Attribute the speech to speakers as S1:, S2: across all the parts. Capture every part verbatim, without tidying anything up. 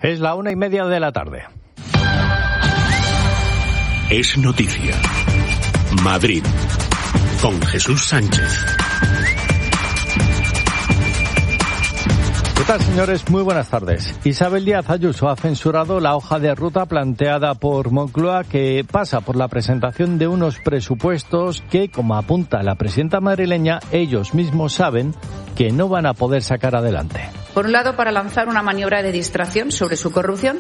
S1: Es la una y media de la tarde.
S2: Es noticia. Madrid. Con Jesús Sánchez.
S1: ¿Qué tal, señores? Muy buenas tardes. Isabel Díaz Ayuso ha censurado la hoja de ruta planteada por Moncloa, que pasa por la presentación de unos presupuestos que, como apunta la presidenta madrileña, ellos mismos saben que no van a poder sacar adelante.
S3: Por un lado, para lanzar una maniobra de distracción sobre su corrupción.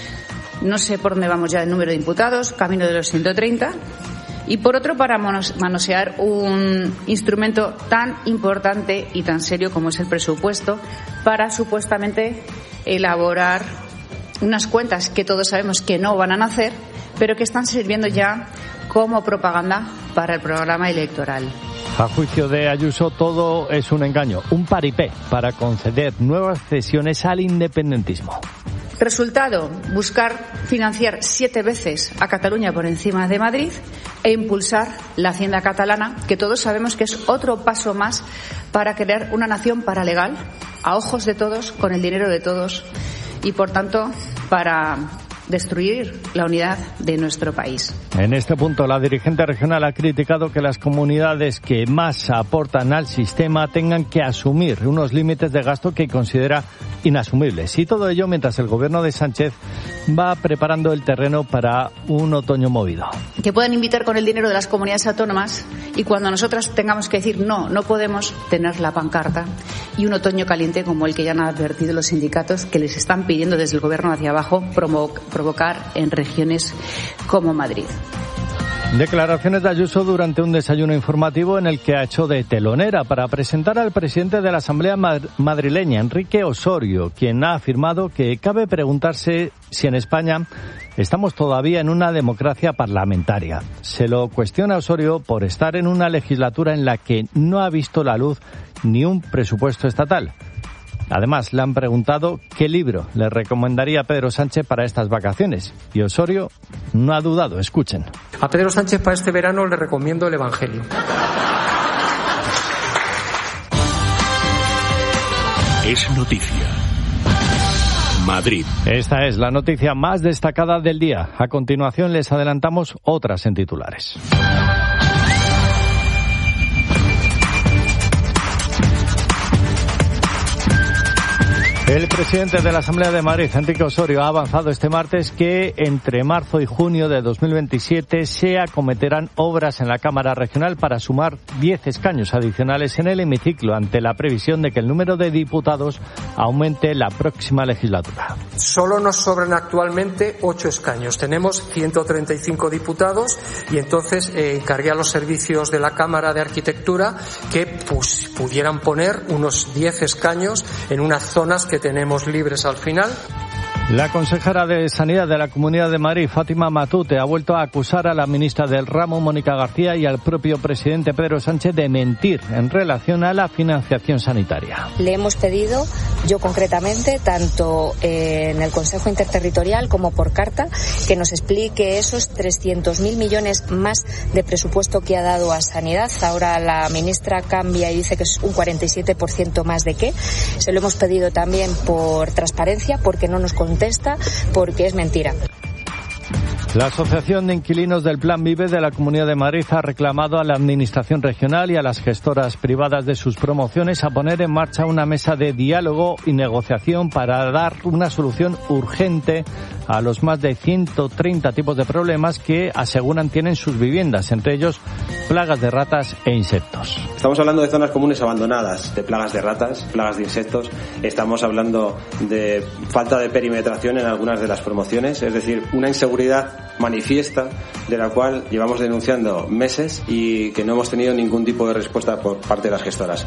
S3: No sé por dónde vamos ya el número de imputados, camino de los ciento treinta. Y por otro, para manosear un instrumento tan importante y tan serio como es el presupuesto, para supuestamente elaborar unas cuentas que todos sabemos que no van a nacer, pero que están sirviendo ya como propaganda para el programa electoral.
S1: A juicio de Ayuso, todo es un engaño, un paripé para conceder nuevas cesiones al independentismo.
S3: Resultado, buscar financiar siete veces a Cataluña por encima de Madrid e impulsar la hacienda catalana, que todos sabemos que es otro paso más para crear una nación paralegal, a ojos de todos, con el dinero de todos y, por tanto, para destruir la unidad de nuestro país.
S1: En este punto, la dirigente regional ha criticado que las comunidades que más aportan al sistema tengan que asumir unos límites de gasto que considera inasumibles. Y todo ello mientras el gobierno de Sánchez va preparando el terreno para un otoño movido.
S3: Que puedan invitar con el dinero de las comunidades autónomas y cuando nosotras tengamos que decir no, no podemos tener la pancarta y un otoño caliente como el que ya han advertido los sindicatos, que les están pidiendo desde el gobierno hacia abajo provo- provocar en regiones como Madrid.
S1: Declaraciones de Ayuso durante un desayuno informativo en el que ha hecho de telonera para presentar al presidente de la Asamblea madrileña, Enrique Osorio, quien ha afirmado que cabe preguntarse si en España estamos todavía en una democracia parlamentaria. Se lo cuestiona Osorio por estar en una legislatura en la que no ha visto la luz ni un presupuesto estatal. Además, le han preguntado qué libro le recomendaría a Pedro Sánchez para estas vacaciones. Y Osorio no ha dudado. Escuchen.
S4: A Pedro Sánchez para este verano le recomiendo el Evangelio.
S2: Es noticia. Madrid.
S1: Esta es la noticia más destacada del día. A continuación les adelantamos otras en titulares. El presidente de la Asamblea de Madrid, Enrique Osorio, ha avanzado este martes que entre marzo y junio de dos mil veintisiete se acometerán obras en la Cámara Regional para sumar diez escaños adicionales en el hemiciclo, ante la previsión de que el número de diputados aumente la próxima legislatura.
S4: Solo nos sobran actualmente ocho escaños. Tenemos ciento treinta y cinco diputados y entonces eh, encargué a los servicios de la Cámara de Arquitectura que pues, pudieran poner unos diez escaños en unas zonas que tenemos libres al final.
S1: La consejera de Sanidad de la Comunidad de Madrid, Fátima Matute, ha vuelto a acusar a la ministra del ramo, Mónica García, y al propio presidente Pedro Sánchez de mentir en relación a la financiación sanitaria.
S5: Le hemos pedido, yo concretamente, tanto en el Consejo Interterritorial como por carta, que nos explique esos trescientos mil millones más de presupuesto que ha dado a Sanidad. Ahora la ministra cambia y dice que es un cuarenta y siete por ciento más de qué. Se lo hemos pedido también por transparencia, porque no nos contesta, porque es mentira.
S1: La Asociación de Inquilinos del Plan Vive de la Comunidad de Madrid ha reclamado a la Administración regional y a las gestoras privadas de sus promociones a poner en marcha una mesa de diálogo y negociación para dar una solución urgente a los más de ciento treinta tipos de problemas que aseguran tienen sus viviendas, entre ellos plagas de ratas e insectos.
S6: Estamos hablando de zonas comunes abandonadas, de plagas de ratas, plagas de insectos. Estamos hablando de falta de perimetración en algunas de las promociones, es decir, una inseguridad manifiesta de la cual llevamos denunciando meses y que no hemos tenido ningún tipo de respuesta por parte de las gestoras.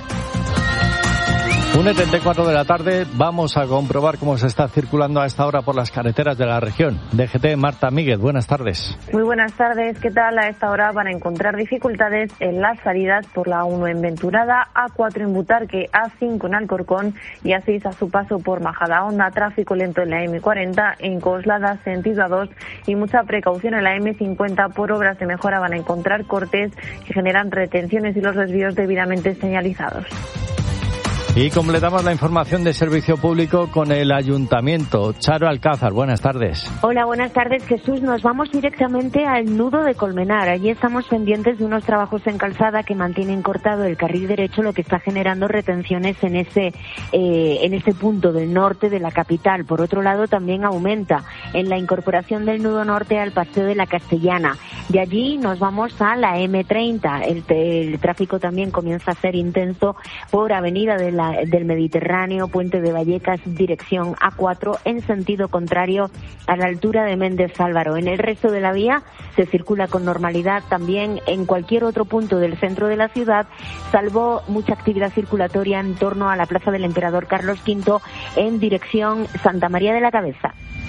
S1: una y treinta y cuatro de la tarde, vamos a comprobar cómo se está circulando a esta hora por las carreteras de la región. D G T, Marta Míguez, buenas tardes.
S7: Muy buenas tardes, ¿qué tal? A esta hora van a encontrar dificultades en las salidas por la uno en Venturada, A cuatro en Butarque, A cinco en Alcorcón y A seis a su paso por Majadahonda. Tráfico lento en la eme cuarenta, en Coslada, sentido A dos, y mucha precaución en la eme cincuenta. Por obras de mejora van a encontrar cortes que generan retenciones y los desvíos debidamente señalizados.
S1: Y completamos la información de servicio público con el Ayuntamiento. Charo Alcázar, buenas tardes.
S8: Hola, buenas tardes, Jesús. Nos vamos directamente al nudo de Colmenar. Allí estamos pendientes de unos trabajos en calzada que mantienen cortado el carril derecho, lo que está generando retenciones en ese eh, en ese punto del norte de la capital. Por otro lado, también aumenta en la incorporación del nudo norte al Paseo de la Castellana. De allí nos vamos a la eme treinta. El, el tráfico también comienza a ser intenso por Avenida de la del Mediterráneo, Puente de Vallecas, dirección A cuatro, en sentido contrario a la altura de Méndez Álvaro. En el resto de la vía se circula con normalidad también en cualquier otro punto del centro de la ciudad, salvo mucha actividad circulatoria en torno a la Plaza del Emperador Carlos quinto en dirección Santa María de la Cabeza.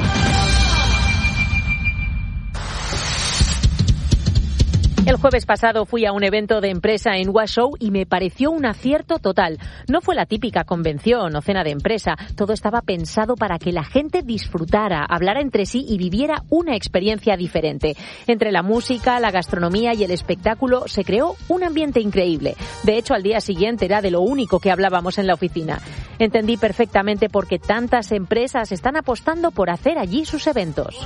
S9: El jueves pasado fui a un evento de empresa en Washoe y me pareció un acierto total. No fue la típica convención o cena de empresa. Todo estaba pensado para que la gente disfrutara, hablara entre sí y viviera una experiencia diferente. Entre la música, la gastronomía y el espectáculo se creó un ambiente increíble. De hecho, al día siguiente era de lo único que hablábamos en la oficina. Entendí perfectamente por qué tantas empresas están apostando por hacer allí sus eventos.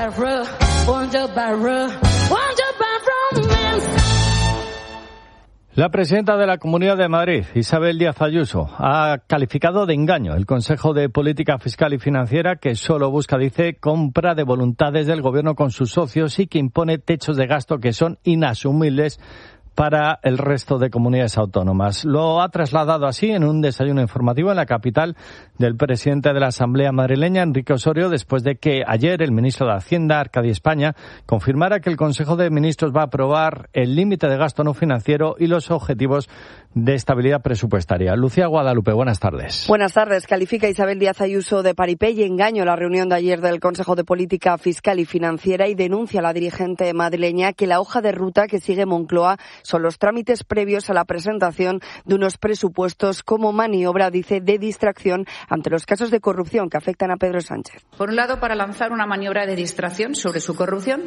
S1: La presidenta de la Comunidad de Madrid, Isabel Díaz Ayuso, ha calificado de engaño el Consejo de Política Fiscal y Financiera, que solo busca, dice, compra de voluntades del Gobierno con sus socios y que impone techos de gasto que son inasumibles para el resto de comunidades autónomas. Lo ha trasladado así en un desayuno informativo en la capital del presidente de la Asamblea madrileña, Enrique Osorio, después de que ayer el ministro de Hacienda, Arcadi España, confirmara que el Consejo de Ministros va a aprobar el límite de gasto no financiero y los objetivos de estabilidad presupuestaria. Lucía Guadalupe, buenas tardes.
S10: Buenas tardes. Califica Isabel Díaz Ayuso de paripé y engaño la reunión de ayer del Consejo de Política Fiscal y Financiera y denuncia a la dirigente madrileña que la hoja de ruta que sigue Moncloa son los trámites previos a la presentación de unos presupuestos como maniobra, dice, de distracción ante los casos de corrupción que afectan a Pedro Sánchez.
S3: Por un lado, para lanzar una maniobra de distracción sobre su corrupción.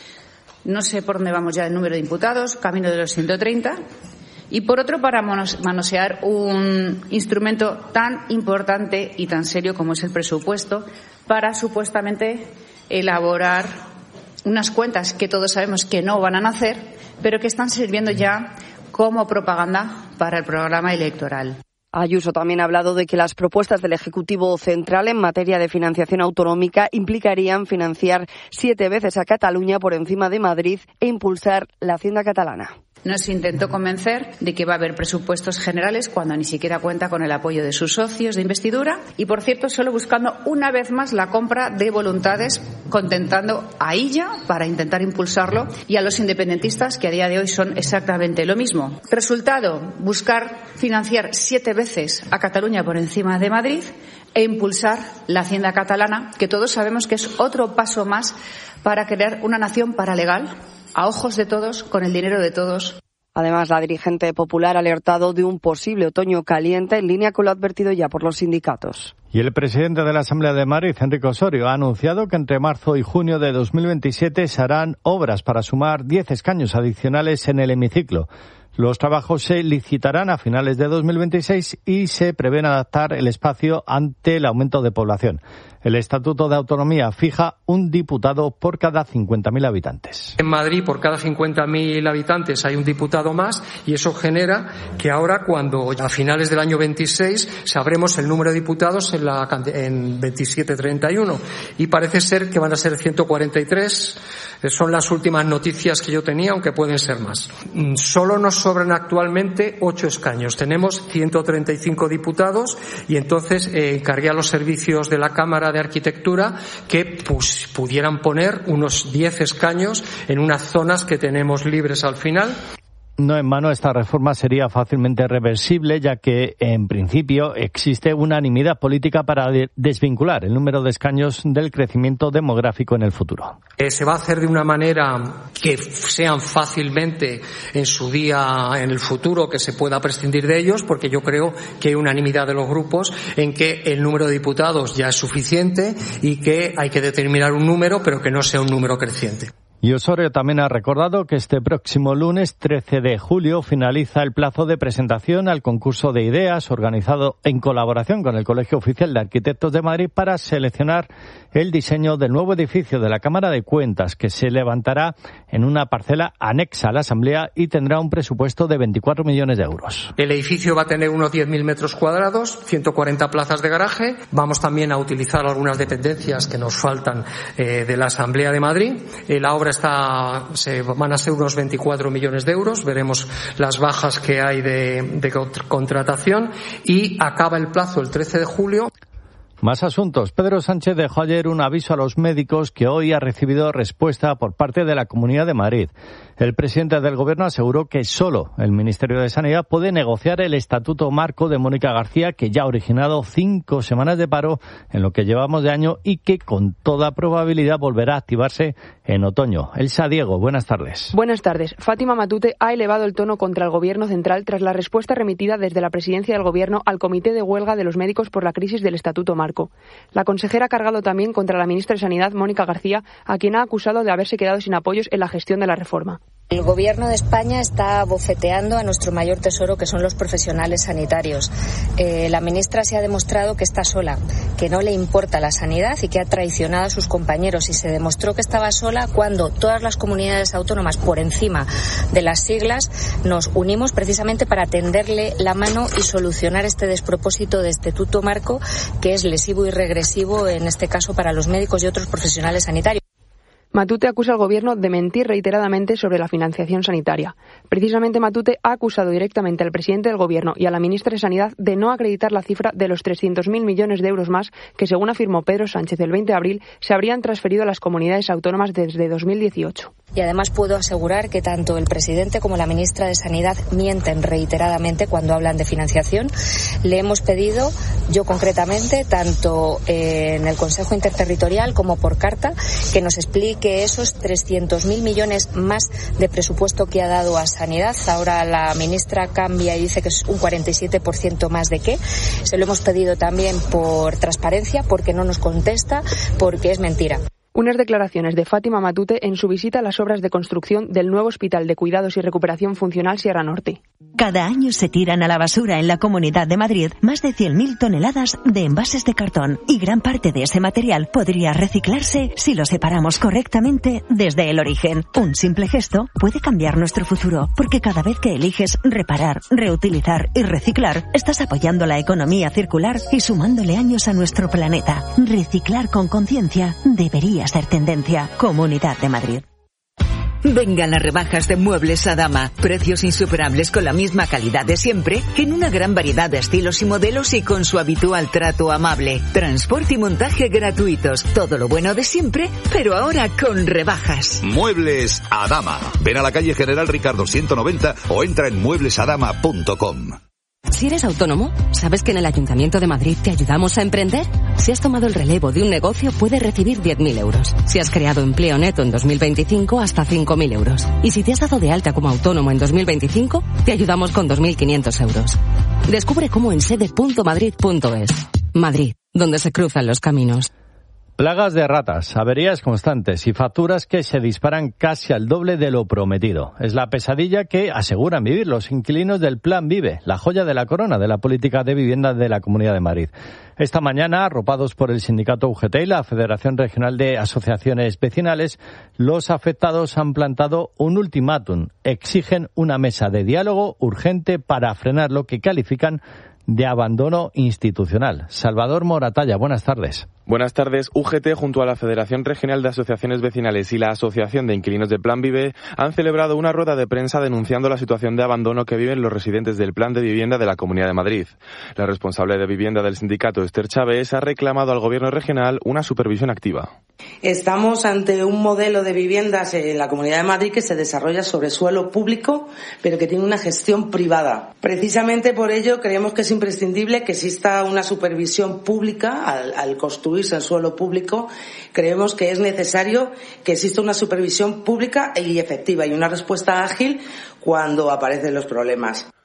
S3: No sé por dónde vamos ya el número de imputados, camino de los ciento treinta. Y por otro, para manosear un instrumento tan importante y tan serio como es el presupuesto, para supuestamente elaborar unas cuentas que todos sabemos que no van a nacer, pero que están sirviendo ya como propaganda para el programa electoral.
S10: Ayuso también ha hablado de que las propuestas del Ejecutivo Central en materia de financiación autonómica implicarían financiar siete veces a Cataluña por encima de Madrid e impulsar la Hacienda catalana.
S3: Nos intentó convencer de que va a haber presupuestos generales cuando ni siquiera cuenta con el apoyo de sus socios de investidura y, por cierto, solo buscando una vez más la compra de voluntades, contentando a ella para intentar impulsarlo y a los independentistas, que a día de hoy son exactamente lo mismo. Resultado, buscar financiar siete veces a Cataluña por encima de Madrid e impulsar la Hacienda catalana, que todos sabemos que es otro paso más para crear una nación paralegal, a ojos de todos, con el dinero de todos.
S10: Además, la dirigente popular ha alertado de un posible otoño caliente en línea con lo advertido ya por los sindicatos.
S1: Y el presidente de la Asamblea de Madrid, Enrique Osorio, ha anunciado que entre marzo y junio de dos mil veintisiete se harán obras para sumar diez escaños adicionales en el hemiciclo. Los trabajos se licitarán a finales de dos mil veintiséis y se prevén adaptar el espacio ante el aumento de población. El Estatuto de Autonomía fija un diputado por cada cincuenta mil habitantes.
S4: En Madrid, por cada cincuenta mil habitantes hay un diputado más y eso genera que ahora, cuando a finales del año veintiséis, sabremos el número de diputados en, la, en veintisiete treinta y uno. Y parece ser que van a ser ciento cuarenta y tres. Son las últimas noticias que yo tenía, aunque pueden ser más. Solo nos sobran actualmente ocho escaños. Tenemos ciento treinta y cinco diputados y entonces eh, encargué a los servicios de la Cámara de Arquitectura que pues, pudieran poner unos diez escaños en unas zonas que tenemos libres al final.
S1: No en vano, esta reforma sería fácilmente reversible, ya que, en principio, existe unanimidad política para desvincular el número de escaños del crecimiento demográfico en el futuro.
S4: Eh, se va a hacer de una manera que sean fácilmente en su día, en el futuro, que se pueda prescindir de ellos, porque yo creo que hay unanimidad de los grupos en que el número de diputados ya es suficiente y que hay que determinar un número, pero que no sea un número creciente.
S1: Y Osorio también ha recordado que este próximo lunes trece de julio finaliza el plazo de presentación al concurso de ideas organizado en colaboración con el Colegio Oficial de Arquitectos de Madrid para seleccionar el diseño del nuevo edificio de la Cámara de Cuentas, que se levantará en una parcela anexa a la Asamblea y tendrá un presupuesto de veinticuatro millones de euros.
S4: El edificio va a tener unos diez mil metros cuadrados, ciento cuarenta plazas de garaje. Vamos también a utilizar algunas dependencias que nos faltan eh, de la Asamblea de Madrid. Eh, la obra Está, se van a ser unos veinticuatro millones de euros, veremos las bajas que hay de, de contratación y acaba el plazo el trece de julio.
S1: Más asuntos. Pedro Sánchez dejó ayer un aviso a los médicos que hoy ha recibido respuesta por parte de la Comunidad de Madrid. El presidente del Gobierno aseguró que solo el Ministerio de Sanidad puede negociar el estatuto marco de Mónica García, que ya ha originado cinco semanas de paro en lo que llevamos de año y que con toda probabilidad volverá a activarse en otoño. Elsa Diego, buenas tardes.
S11: Buenas tardes. Fátima Matute ha elevado el tono contra el Gobierno central tras la respuesta remitida desde la presidencia del Gobierno al Comité de Huelga de los Médicos por la crisis del estatuto marco. La consejera ha cargado también contra la ministra de Sanidad, Mónica García, a quien ha acusado de haberse quedado sin apoyos en la gestión de la reforma.
S5: El Gobierno de España está bofeteando a nuestro mayor tesoro, que son los profesionales sanitarios. Eh, la ministra se ha demostrado que está sola, que no le importa la sanidad y que ha traicionado a sus compañeros. Y se demostró que estaba sola cuando todas las comunidades autónomas, por encima de las siglas, nos unimos precisamente para tenderle la mano y solucionar este despropósito de estatuto marco, que es lesivo y regresivo, en este caso, para los médicos y otros profesionales sanitarios.
S11: Matute acusa al Gobierno de mentir reiteradamente sobre la financiación sanitaria. Precisamente Matute ha acusado directamente al presidente del Gobierno y a la ministra de Sanidad de no acreditar la cifra de los trescientos mil millones de euros más que, según afirmó Pedro Sánchez el veinte de abril, se habrían transferido a las comunidades autónomas desde dos mil dieciocho.
S5: Y además puedo asegurar que tanto el presidente como la ministra de Sanidad mienten reiteradamente cuando hablan de financiación. Le hemos pedido, yo concretamente, tanto en el Consejo Interterritorial como por carta, que nos explique que esos trescientos mil millones más de presupuesto que ha dado a Sanidad, ahora la ministra cambia y dice que es un cuarenta y siete por ciento más de qué. Se lo hemos pedido también por transparencia, porque no nos contesta, porque es mentira.
S11: Unas declaraciones de Fátima Matute en su visita a las obras de construcción del nuevo Hospital de Cuidados y Recuperación Funcional Sierra Norte.
S12: Cada año se tiran a la basura en la Comunidad de Madrid más de cien mil toneladas de envases de cartón y gran parte de ese material podría reciclarse si lo separamos correctamente desde el origen. Un simple gesto puede cambiar nuestro futuro, porque cada vez que eliges reparar, reutilizar y reciclar, estás apoyando la economía circular y sumándole años a nuestro planeta. Reciclar con conciencia debería ser tendencia. Comunidad de Madrid.
S13: Vengan las rebajas de Muebles Adama. Precios insuperables con la misma calidad de siempre, en una gran variedad de estilos y modelos y con su habitual trato amable. Transporte y montaje gratuitos. Todo lo bueno de siempre, pero ahora con rebajas.
S14: Muebles Adama. Ven a la calle General Ricardo ciento noventa o entra en muebles adama punto com.
S15: Si eres autónomo, ¿sabes que en el Ayuntamiento de Madrid te ayudamos a emprender? Si has tomado el relevo de un negocio, puedes recibir diez mil euros. Si has creado empleo neto en dos mil veinticinco, hasta cinco mil euros. Y si te has dado de alta como autónomo en dos mil veinticinco, te ayudamos con dos mil quinientos euros. Descubre cómo en sede punto madrid punto es. Madrid, donde se cruzan los caminos.
S1: Plagas de ratas, averías constantes y facturas que se disparan casi al doble de lo prometido. Es la pesadilla que aseguran vivir los inquilinos del Plan Vive, la joya de la corona de la política de vivienda de la Comunidad de Madrid. Esta mañana, arropados por el sindicato U G T y la Federación Regional de Asociaciones Vecinales, los afectados han plantado un ultimátum. Exigen una mesa de diálogo urgente para frenar lo que califican de abandono institucional. Salvador Moratalla, buenas tardes.
S16: Buenas tardes. U G T, junto a la Federación Regional de Asociaciones Vecinales y la Asociación de Inquilinos del Plan Vive, han celebrado una rueda de prensa denunciando la situación de abandono que viven los residentes del Plan de Vivienda de la Comunidad de Madrid. La responsable de vivienda del sindicato, Esther Chávez, ha reclamado al Gobierno regional una supervisión activa.
S17: Estamos ante un modelo de viviendas en la Comunidad de Madrid que se desarrolla sobre suelo público, pero que tiene una gestión privada. Precisamente por ello creemos que es imprescindible que exista una supervisión pública al, al construirse en suelo público. Creemos que es necesario que exista una supervisión pública y efectiva y una respuesta ágil cuando aparecen los problemas.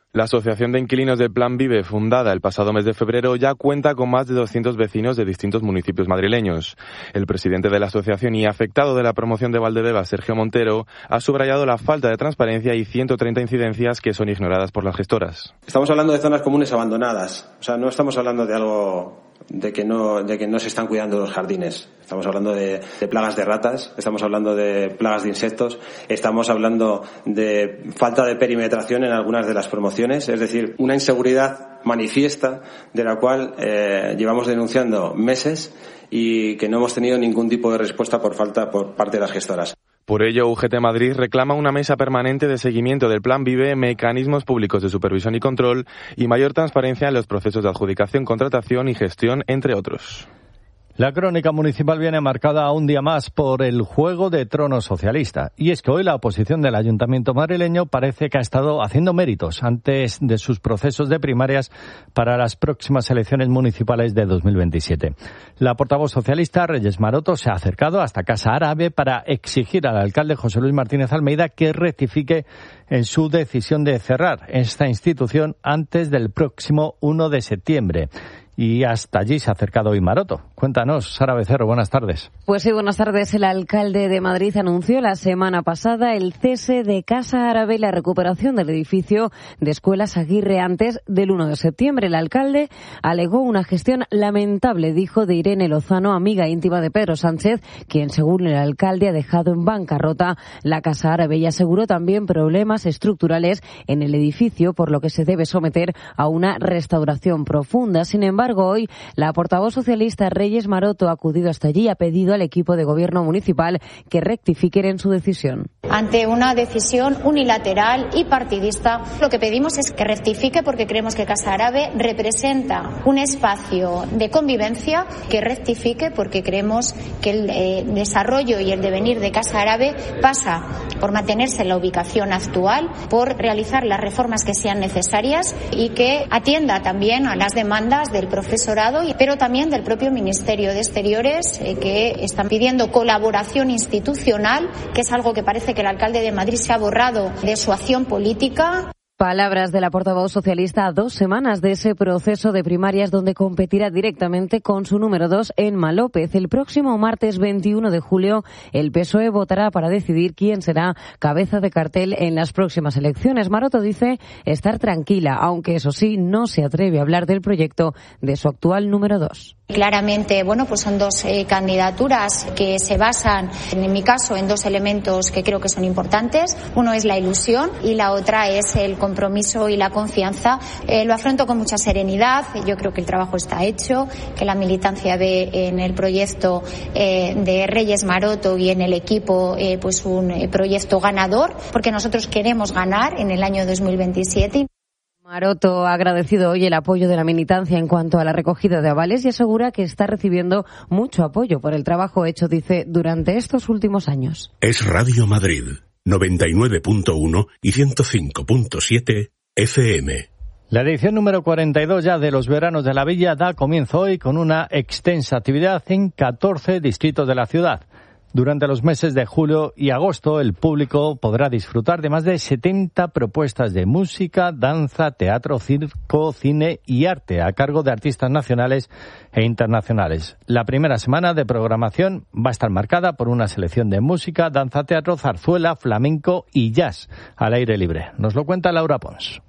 S16: La Asociación de Inquilinos del Plan Vive, fundada el pasado mes de febrero, ya cuenta con más de doscientos vecinos de distintos municipios madrileños. El presidente de la asociación y afectado de la promoción de Valdebeba, Sergio Montero, ha subrayado la falta de transparencia y ciento treinta incidencias que son ignoradas por las gestoras.
S6: Estamos hablando de zonas comunes abandonadas. O sea, no estamos hablando de algo de que no, de que no se están cuidando los jardines. Estamos hablando de, de plagas de ratas, estamos hablando de plagas de insectos, estamos hablando de falta de perimetración en algunas de las promociones, es decir, una inseguridad manifiesta de la cual eh, llevamos denunciando meses y que no hemos tenido ningún tipo de respuesta por falta por parte de las gestoras.
S16: Por ello, U G T Madrid reclama una mesa permanente de seguimiento del Plan Vive, mecanismos públicos de supervisión y control y mayor transparencia en los procesos de adjudicación, contratación y gestión, entre otros.
S1: La crónica municipal viene marcada un día más por el juego de trono socialista. Y es que hoy la oposición del Ayuntamiento madrileño parece que ha estado haciendo méritos antes de sus procesos de primarias para las próximas elecciones municipales de dos mil veintisiete. La portavoz socialista, Reyes Maroto, se ha acercado hasta Casa Árabe para exigir al alcalde José Luis Martínez Almeida que rectifique en su decisión de cerrar esta institución antes del próximo uno de septiembre. Y hasta allí se ha acercado hoy Maroto. Cuéntanos, Sara Becerro, buenas tardes.
S18: Pues sí, buenas tardes. El alcalde de Madrid anunció la semana pasada el cese de Casa Árabe y la recuperación del edificio de Escuelas Aguirre antes del uno de septiembre. El alcalde alegó una gestión lamentable, dijo, de Irene Lozano, amiga íntima de Pedro Sánchez, quien, según el alcalde, ha dejado en bancarrota la Casa Árabe y aseguró también problemas estructurales en el edificio, por lo que se debe someter a una restauración profunda. Sin embargo, hoy la portavoz socialista Reyes Maroto ha acudido hasta allí y ha pedido al equipo de gobierno municipal que rectifiquen en su decisión.
S19: Ante una decisión unilateral y partidista, lo que pedimos es que rectifique porque creemos que Casa Árabe representa un espacio de convivencia, que rectifique porque creemos que el eh, desarrollo y el devenir de Casa Árabe pasa por mantenerse en la ubicación actual, por realizar las reformas que sean necesarias y que atienda también a las demandas del profesorado, pero también del propio Ministerio de Exteriores, eh, que están pidiendo colaboración institucional, que es algo que parece que el alcalde de Madrid se ha borrado de su acción política.
S18: Palabras de la portavoz socialista a dos semanas de ese proceso de primarias donde competirá directamente con su número dos, Emma López. El próximo martes veintiuno de julio el P S O E votará para decidir quién será cabeza de cartel en las próximas elecciones. Maroto dice estar tranquila, aunque eso sí no se atreve a hablar del proyecto de su actual número dos.
S19: Claramente, bueno, pues son dos eh, candidaturas que se basan, en mi caso, en dos elementos que creo que son importantes. Uno es la ilusión y la otra es el compromiso y la confianza. Eh, lo afronto con mucha serenidad. Yo creo que el trabajo está hecho, que la militancia ve en el proyecto eh, de Reyes Maroto y en el equipo eh, pues un eh, proyecto ganador, porque nosotros queremos ganar en el año dos mil veintisiete.
S18: Maroto ha agradecido hoy el apoyo de la militancia en cuanto a la recogida de avales y asegura que está recibiendo mucho apoyo por el trabajo hecho, dice, durante estos últimos años.
S2: Es Radio Madrid, noventa y nueve punto uno y ciento cinco punto siete F M.
S1: La edición número cuarenta y dos ya de los veranos de la Villa da comienzo hoy con una extensa actividad en catorce distritos de la ciudad. Durante los meses de julio y agosto, el público podrá disfrutar de más de setenta propuestas de música, danza, teatro, circo, cine y arte a cargo de artistas nacionales e internacionales. La primera semana de programación va a estar marcada por una selección de música, danza, teatro, zarzuela, flamenco y jazz al aire libre. Nos lo cuenta Laura Pons.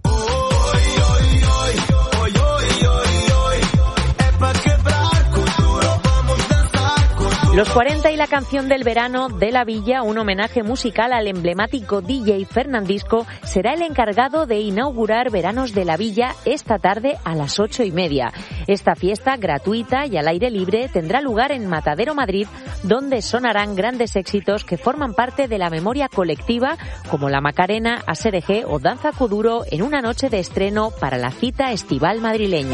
S9: Los cuarenta y la canción del verano de la Villa, un homenaje musical al emblemático D J Fernandisco, será el encargado de inaugurar Veranos de la Villa esta tarde a las ocho y media. Esta fiesta gratuita y al aire libre tendrá lugar en Matadero, Madrid, donde sonarán grandes éxitos que forman parte de la memoria colectiva, como la Macarena, Aserejé o Danza Kuduro, en una noche de estreno para la cita estival madrileña.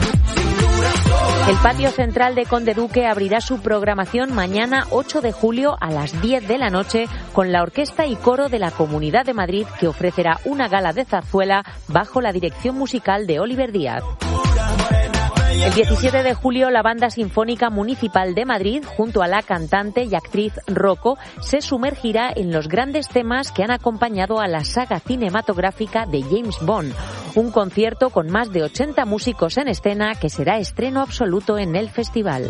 S9: El patio central de Conde Duque abrirá su programación mañana ocho de julio a las diez de la noche con la orquesta y coro de la Comunidad de Madrid, que ofrecerá una gala de zarzuela bajo la dirección musical de Oliver Díaz. El diecisiete de julio, la Banda Sinfónica Municipal de Madrid, junto a la cantante y actriz Rocco, se sumergirá en los grandes temas que han acompañado a la saga cinematográfica de James Bond. Un concierto con más de ochenta músicos en escena que será estreno absoluto en el festival.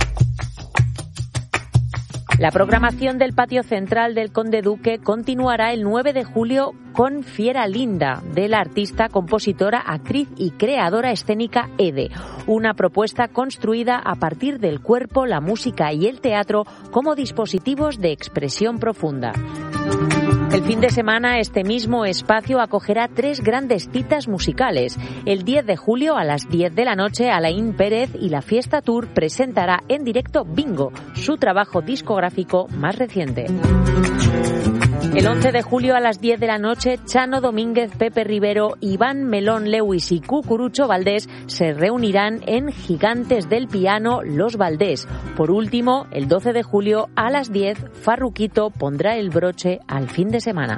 S9: La programación del patio central del Conde Duque continuará el nueve de julio con Fiera Linda, de la artista, compositora, actriz y creadora escénica Ede. Una propuesta construida a partir del cuerpo, la música y el teatro como dispositivos de expresión profunda. El fin de semana, este mismo espacio acogerá tres grandes citas musicales. El diez de julio, a las diez de la noche, Alain Pérez y la Fiesta Tour presentará en directo Bingo, su trabajo discográfico más reciente. El once de julio a las diez de la noche, Chano Domínguez, Pepe Rivero, Iván Melón Lewis y Cucurucho Valdés se reunirán en Gigantes del Piano Los Valdés. Por último, el doce de julio a las diez, Farruquito pondrá el broche al fin de semana.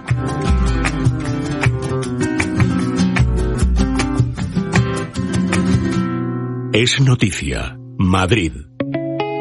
S2: Es noticia. Madrid.